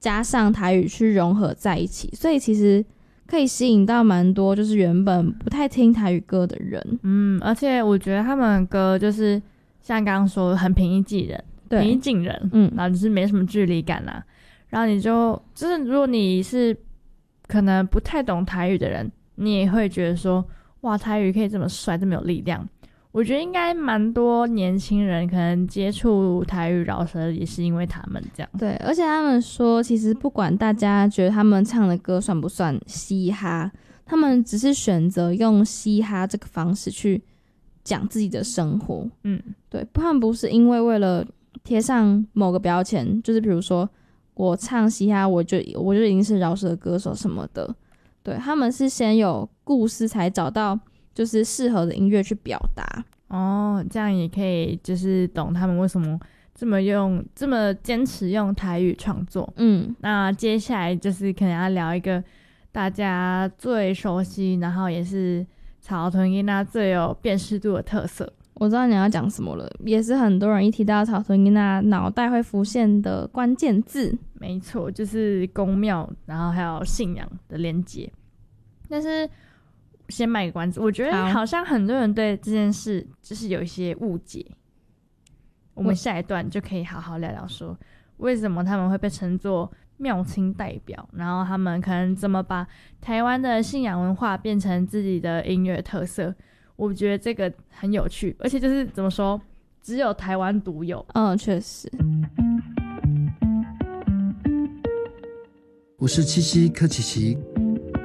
加上台语去融合在一起，所以其实可以吸引到蛮多就是原本不太听台语歌的人。 而且我觉得他们歌就是像刚刚说很平易近人，平易近人，然后就是没什么距离感啊。然后你就是如果你是可能不太懂台语的人，你也会觉得说，哇，台语可以这么帅，这么有力量。我觉得应该蛮多年轻人可能接触台语饶舌也是因为他们这样。 对，而且他们说，其实不管大家觉得他们唱的歌算不算嘻哈，他们只是选择用嘻哈这个方式去讲自己的生活。对，他们不是因为了贴上某个标签，就是比如说我唱嘻哈，我就已经是饶舌歌手什么的。对，他们是先有故事才找到就是适合的音乐去表达。 这样也可以就是懂他们为什么这么坚持用台语创作。那接下来就是可能要聊一个大家最熟悉，然后也是草屯囡仔最有辨识度的特色。 我知道你要讲什么了，也是很多人一提到草屯囡仔脑袋会浮现的关键字。 没错，就是宫庙，然后还有信仰的连结。但是先卖个关子，我觉得好像很多人对这件事就是有一些误解。我们下一段就可以好好聊聊说为什么他们会被称作庙亲代表，然后他们可能怎么把台湾的信仰文化变成自己的音乐特色。我觉得这个很有趣，而且就是怎么说，只有台湾独有。 确实。 我是七七柯琪琪，